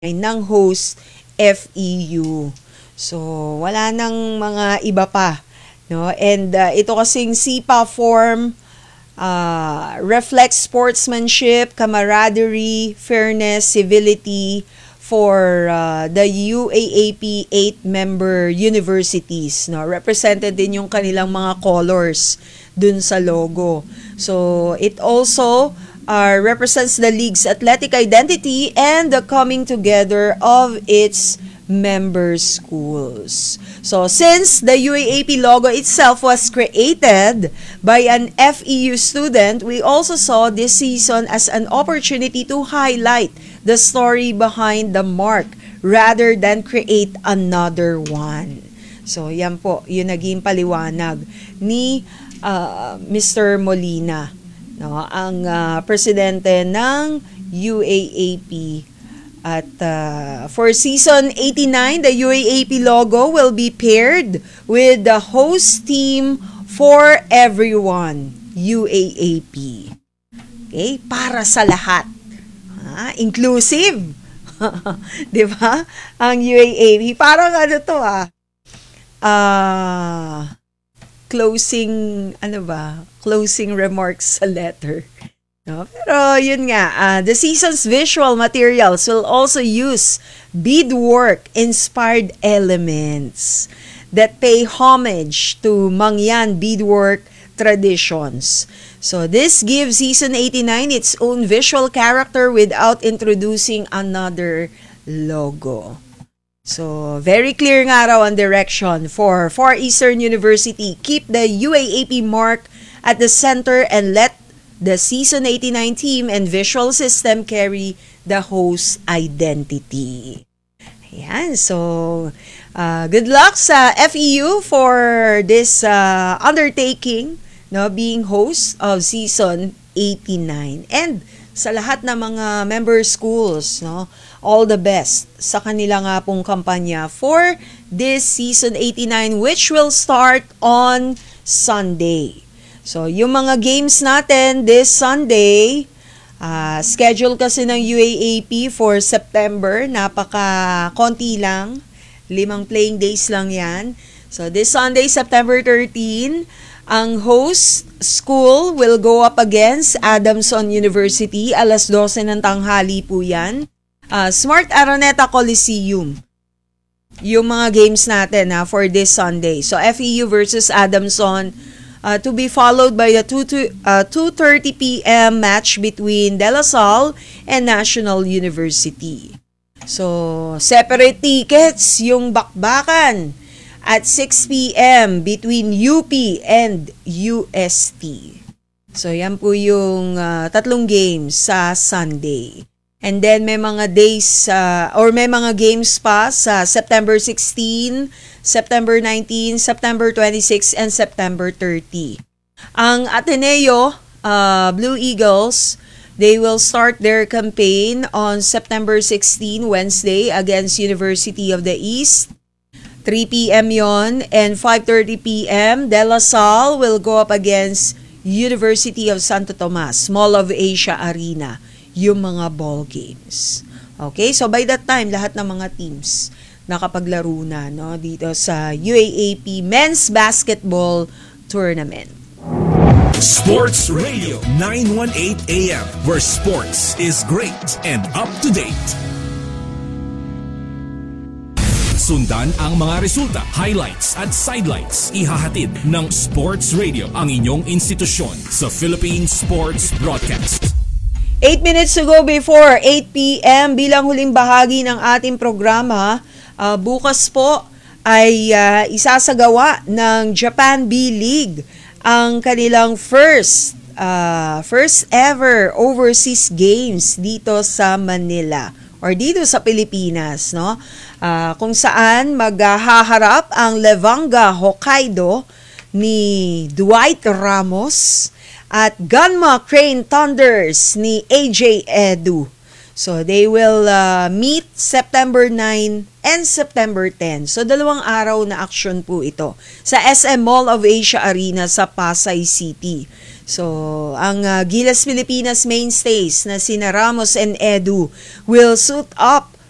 ng host FEU. So, wala nang mga iba pa. No? And ito kasing SIPA form reflects sportsmanship, camaraderie, fairness, civility for the UAAP 8-member universities. No? Represented din yung kanilang mga colors dun sa logo. So, it also represents the league's athletic identity and the coming together of its member schools. So, since the UAAP logo itself was created by an FEU student, we also saw this season as an opportunity to highlight the story behind the mark rather than create another one. So, yan po, yung naging paliwanag ni Mr. Molina, no, ang presidente ng UAAP. At for season 89, the UAAP logo will be paired with the host team for everyone, UAAP. Okay? Para sa lahat. Inclusive. 'Di ba? Ang UAAP. Parang ano to closing remarks sa letter. No? Pero yun nga, the season's visual materials will also use beadwork-inspired elements that pay homage to Mangyan beadwork traditions. So this gives season 89 its own visual character without introducing another logo. So, very clear nga raw ang direction for Far Eastern University. Keep the UAAP mark at the center and let the season 89 team and visual system carry the host identity. Ayan, so good luck sa FEU for this undertaking, no, being host of season 89. And sa lahat ng mga member schools, no, all the best sa kanila nga pong kampanya for this season 89, which will start on Sunday. So, yung mga games natin this Sunday, schedule kasi ng UAAP for September, napaka-konti lang, 5 playing days lang yan. So, this Sunday, September 13, ang host school will go up against Adamson University, alas 12 ng tanghali po yan. Smart Araneta Coliseum. Yung mga games natin for this Sunday. So, FEU versus Adamson, to be followed by the 2:30 p.m. match between De La Salle and National University. So, separate tickets yung bakbakan at 6 p.m. between UP and UST. So, yan po yung tatlong games sa Sunday. And then may mga days may mga games pa sa September 16, September 19, September 26, and September 30. Ang Ateneo Blue Eagles, they will start their campaign on September 16, Wednesday, against University of the East. 3 p.m. yon, and 5:30 p.m. De La Salle will go up against University of Santo Tomas, Mall of Asia Arena, yung mga ball games. Okay, so by that time, lahat ng mga teams nakapaglaro na, no, dito sa UAAP Men's Basketball Tournament. Sports Radio 918 AM, where sports is great and up to date. Sundan ang mga resulta, highlights at sidelights. Ihahatid ng Sports Radio, ang inyong institusyon sa Philippine Sports Broadcast. 8 minutes to go before 8 p.m. bilang huling bahagi ng ating programa. Bukas po ay isasagawa ng Japan B-League ang kanilang first ever overseas games dito sa Manila or dito sa Pilipinas, no? Kung saan maghaharap ang Levanga Hokkaido ni Dwight Ramos at Gunma Crane Thunders ni AJ Edu. So, they will meet September 9 and September 10. So, 2 araw na aksyon po ito sa SM Mall of Asia Arena sa Pasay City. So, ang Gilas Pilipinas mainstays na sina Ramos and Edu will suit up